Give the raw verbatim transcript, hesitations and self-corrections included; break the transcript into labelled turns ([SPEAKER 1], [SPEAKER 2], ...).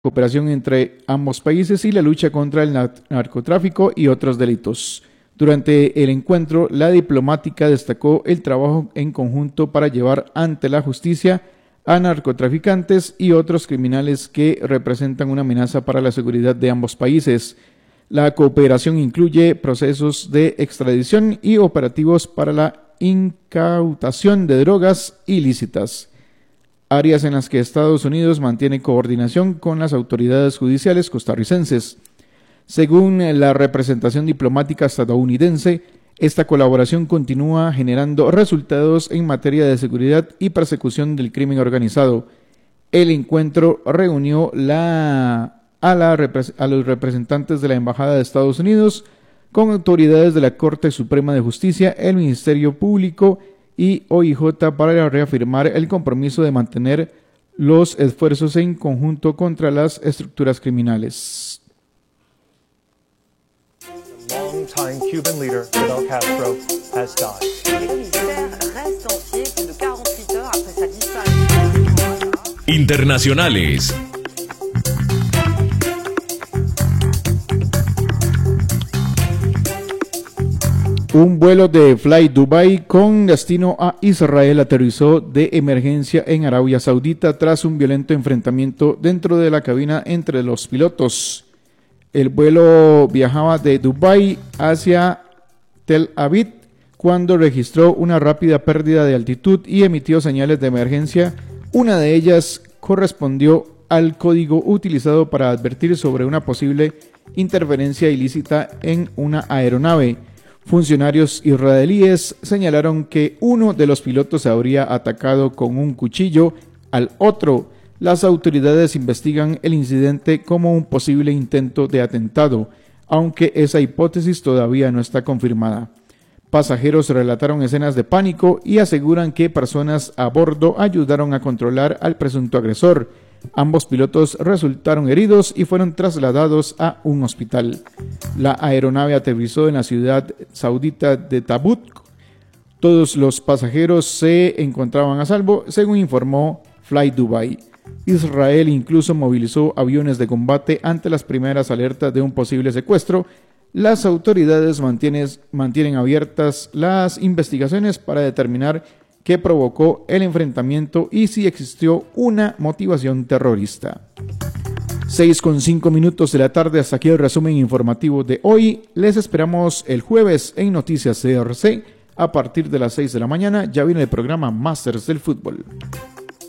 [SPEAKER 1] cooperación entre ambos países y la lucha contra el narcotráfico y otros delitos. Durante el encuentro, la diplomática destacó el trabajo en conjunto para llevar ante la justicia a narcotraficantes y otros criminales que representan una amenaza para la seguridad de ambos países. La cooperación incluye procesos de extradición y operativos para la incautación de drogas ilícitas, áreas en las que Estados Unidos mantiene coordinación con las autoridades judiciales costarricenses. Según la representación diplomática estadounidense, esta colaboración continúa generando resultados en materia de seguridad y persecución del crimen organizado. El encuentro reunió la, a, la, a los representantes de la Embajada de Estados Unidos con autoridades de la Corte Suprema de Justicia, el Ministerio Público y O I J para reafirmar el compromiso de mantener los esfuerzos en conjunto contra las estructuras criminales.
[SPEAKER 2] Long-time Cuban leader Fidel Castro has died.
[SPEAKER 3] Internacionales.
[SPEAKER 1] Un vuelo de Fly Dubai con destino a Israel aterrizó de emergencia en Arabia Saudita tras un violento enfrentamiento dentro de la cabina entre los pilotos. El vuelo viajaba de Dubái hacia Tel Aviv cuando registró una rápida pérdida de altitud y emitió señales de emergencia. Una de ellas correspondió al código utilizado para advertir sobre una posible interferencia ilícita en una aeronave. Funcionarios israelíes señalaron que uno de los pilotos habría atacado con un cuchillo al otro. Las autoridades investigan el incidente como un posible intento de atentado, aunque esa hipótesis todavía no está confirmada. Pasajeros relataron escenas de pánico y aseguran que personas a bordo ayudaron a controlar al presunto agresor. Ambos pilotos resultaron heridos y fueron trasladados a un hospital. La aeronave aterrizó en la ciudad saudita de Tabuk. Todos los pasajeros se encontraban a salvo, según informó Fly Dubai. Israel incluso movilizó aviones de combate ante las primeras alertas de un posible secuestro. Las autoridades mantienen, mantienen abiertas las investigaciones para determinar qué provocó el enfrentamiento y si existió una motivación terrorista. seis con cinco minutos de la tarde, hasta aquí el resumen informativo de hoy. Les esperamos el jueves en Noticias C R C a partir de las seis de la mañana. Ya viene el programa Masters del Fútbol.